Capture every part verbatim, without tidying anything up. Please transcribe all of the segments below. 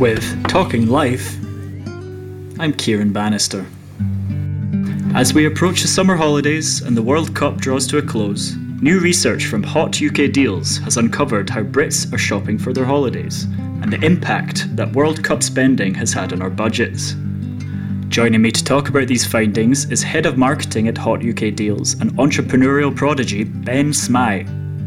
With Talking Life, I'm Kieran Bannister. As we approach the summer holidays and the World Cup draws to a close, new research from Hot U K Deals has uncovered how Brits are shopping for their holidays and the impact that World Cup spending has had on our budgets. Joining me to talk about these findings is Head of Marketing at Hot U K Deals and entrepreneurial prodigy Ben Smythe.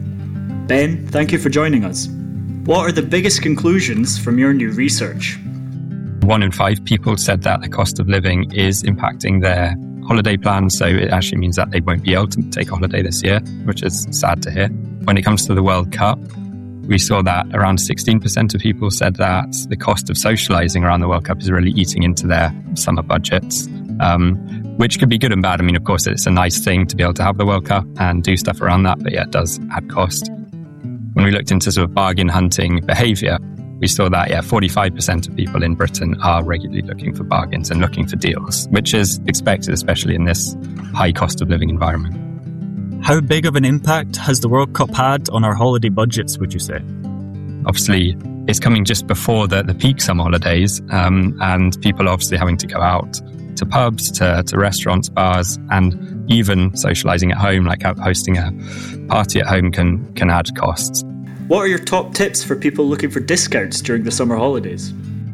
Ben, thank you for joining us. What are the biggest conclusions from your new research? One in five people said that the cost of living is impacting their holiday plans, so it actually means that they won't be able to take a holiday this year, which is sad to hear. When it comes to the World Cup, we saw that around sixteen percent of people said that the cost of socialising around the World Cup is really eating into their summer budgets, um, which could be good and bad. I mean, of course, it's a nice thing to be able to have the World Cup and do stuff around that, but yeah, it does add cost. When we looked into sort of bargain hunting behaviour, we saw that, yeah, forty-five percent of people in Britain are regularly looking for bargains and looking for deals, which is expected, especially in this high cost of living environment. How big of an impact has the World Cup had on our holiday budgets, would you say? Obviously, it's coming just before the, the peak summer holidays, um, and people are obviously having to go out to pubs, to, to restaurants, bars, and even socialising at home, like hosting a party at home can, can add costs. What are your top tips for people looking for discounts during the summer holidays?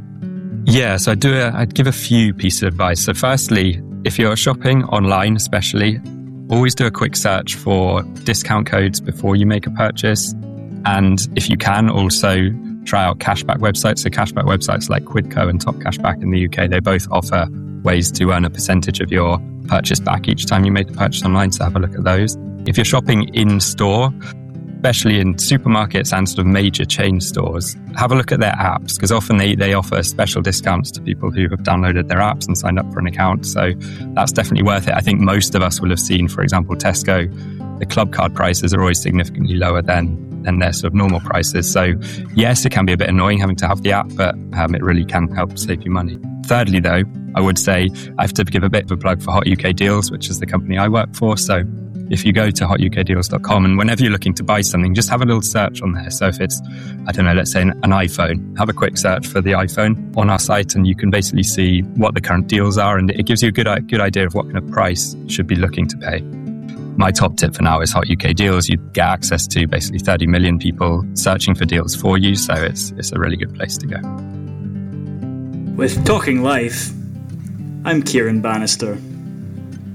Yeah, so I'd, do a, I'd give a few pieces of advice. So firstly, if you're shopping online especially, always do a quick search for discount codes before you make a purchase. And if you can, also try out cashback websites. So cashback websites like Quidco and Top Cashback in the U K, they both offer ways to earn a percentage of your purchase back each time you make a purchase online, so have a look at those. If you're shopping in store, especially in supermarkets and sort of major chain stores, have a look at their apps, because often they, they offer special discounts to people who have downloaded their apps and signed up for an account. So that's definitely worth it. I think most of us will have seen, for example, Tesco, the club card prices are always significantly lower than, than their sort of normal prices. So yes, it can be a bit annoying having to have the app, but um, it really can help save you money. Thirdly, though, I would say I have to give a bit of a plug for Hot U K Deals, which is the company I work for. So if you go to hot u k deals dot com and whenever you're looking to buy something, just have a little search on there. So if it's, I don't know, let's say an, an iPhone, have a quick search for the iPhone on our site and you can basically see what the current deals are, and it gives you a good, good idea of what kind of price you should be looking to pay. My top tip for now is Hot U K Deals. You get access to basically thirty million people searching for deals for you, so it's it's a really good place to go. With Talking Life, I'm Kieran Bannister.